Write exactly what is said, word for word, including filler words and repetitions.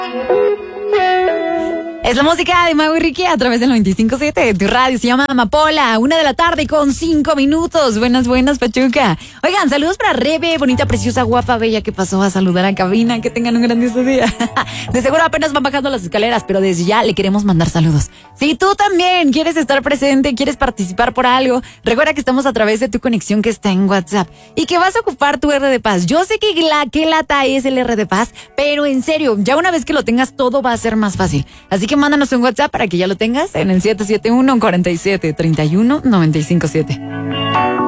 Es la música de Mau y Ricky a través del noventa y cinco punto siete de tu radio. Se llama Amapola, una de la tarde con cinco minutos. Buenas, buenas, Pachuca. Oigan, saludos para Rebe, bonita, preciosa, guapa, bella, que pasó a saludar a cabina. Que tengan un grandioso día. De seguro apenas van bajando las escaleras, pero desde ya le queremos mandar saludos. Si tú también quieres estar presente, quieres participar por algo, recuerda que estamos a través de tu conexión que está en WhatsApp y que vas a ocupar tu R de Paz. Yo sé que la que lata es el R de Paz, pero en serio, ya una vez que lo tengas, todo va a ser más fácil. Así que mándanos un WhatsApp para que ya lo tengas en el siete siete uno, cuarenta y siete, treinta y uno, noventa y cinco siete.